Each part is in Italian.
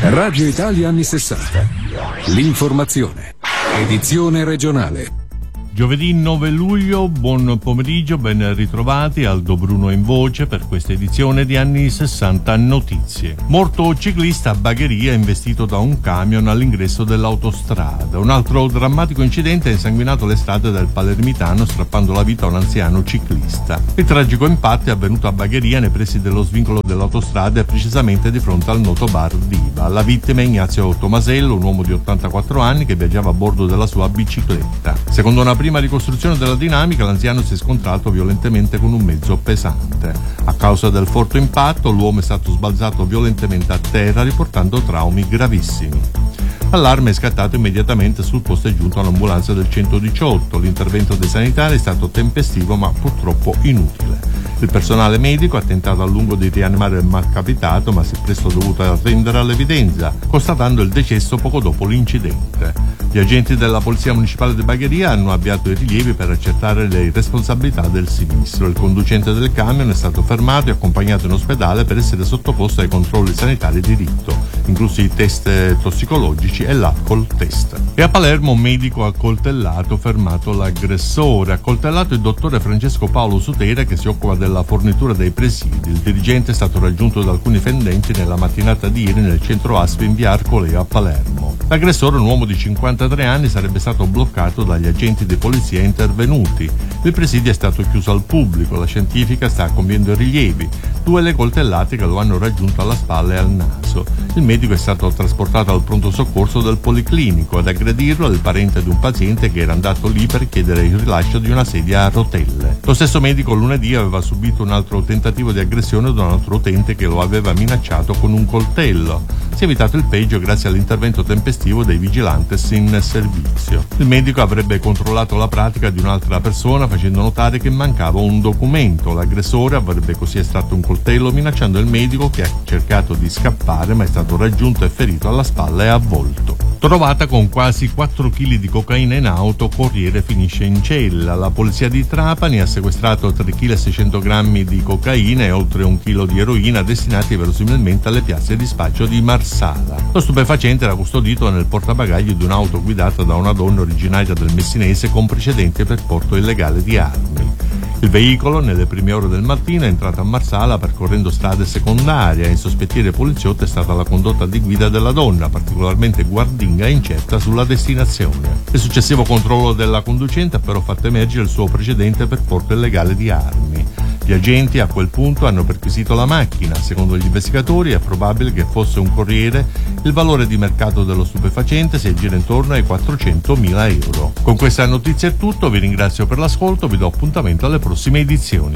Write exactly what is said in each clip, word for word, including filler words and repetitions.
Radio Italia anni sessanta. L'informazione. Edizione regionale. Giovedì nove luglio, buon pomeriggio, ben ritrovati. Aldo Bruno in voce per questa edizione di Anni sessanta Notizie. Morto ciclista a Bagheria investito da un camion all'ingresso dell'autostrada. Un altro drammatico incidente ha insanguinato le strade del Palermitano, strappando la vita a un anziano ciclista. Il tragico impatto è avvenuto a Bagheria nei pressi dello svincolo dell'autostrada e precisamente di fronte al noto bar Diva. La vittima è Ignazio Tomasello, un uomo di ottantaquattro anni che viaggiava a bordo della sua bicicletta. Secondo una prima ricostruzione della dinamica, l'anziano si è scontrato violentemente con un mezzo pesante. A causa del forte impatto, l'uomo è stato sbalzato violentemente a terra, riportando traumi gravissimi. L'allarme è scattato immediatamente, sul posto è giunta un'ambulanza del centodiciotto. L'intervento dei sanitari è stato tempestivo ma purtroppo inutile. Il personale medico ha tentato a lungo di rianimare il malcapitato, ma si è presto dovuto arrendere all'evidenza, constatando il decesso poco dopo l'incidente. Gli agenti della Polizia Municipale di Bagheria hanno avviato i rilievi per accertare le responsabilità del sinistro. Il conducente del camion è stato fermato e accompagnato in ospedale per essere sottoposto ai controlli sanitari di rito, inclusi i test tossicologici e l'alcol test. E a Palermo un medico ha accoltellato, fermato l'aggressore. Ha accoltellato il dottore Francesco Paolo Sutera, che si occupa della fornitura dei presidi. Il dirigente è stato raggiunto da alcuni fendenti nella mattinata di ieri nel centro A S P in via Arcoleo a Palermo. L'aggressore, un uomo di cinquantatré anni, sarebbe stato bloccato dagli agenti di polizia intervenuti. Il presidio è stato chiuso al pubblico. La scientifica sta compiendo i rilievi. Due le coltellate che lo hanno raggiunto alla spalla e al naso. Il medico è stato trasportato al pronto soccorso del Policlinico. Ad aggredirlo è il parente di un paziente che era andato lì per chiedere il rilascio di una sedia a rotelle. Lo stesso medico lunedì aveva subito un altro tentativo di aggressione da un altro utente che lo aveva minacciato con un coltello. Si è evitato il peggio grazie all'intervento tempestivo dei vigilantes in servizio. Il medico avrebbe controllato la pratica di un'altra persona facendo notare che mancava un documento. L'aggressore avrebbe così estratto un coltello minacciando il medico, che ha cercato di scappare ma è stato raggiunto e ferito alla spalla e a volto. Trovata con quasi quattro chili di cocaina in auto, corriere finisce in cella. La polizia di Trapani ha sequestrato tre chili e seicento grammi di cocaina e oltre un chilo di eroina destinati verosimilmente alle piazze di spaccio di Marsala. Lo stupefacente era custodito nel portabagagli di un'auto guidata da una donna originaria del Messinese con precedenti per porto illegale di armi. Il veicolo, nelle prime ore del mattino, è entrato a Marsala percorrendo strade secondarie. A insospettire i poliziotti è stata la condotta di guida della donna, particolarmente guardinga e incerta sulla destinazione. Il successivo controllo della conducente ha però fatto emergere il suo precedente per porto illegale di armi. Gli agenti a quel punto hanno perquisito la macchina. Secondo gli investigatori è probabile che fosse un corriere. Il valore di mercato dello stupefacente si aggira intorno ai quattrocentomila euro. Con questa notizia è tutto, vi ringrazio per l'ascolto, vi do appuntamento alle prossime edizioni.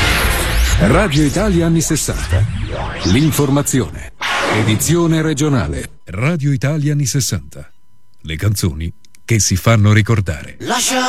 Radio Italia anni sessanta. L'informazione. Edizione regionale. Radio Italia anni sessanta. Le canzoni che si fanno ricordare. Lascia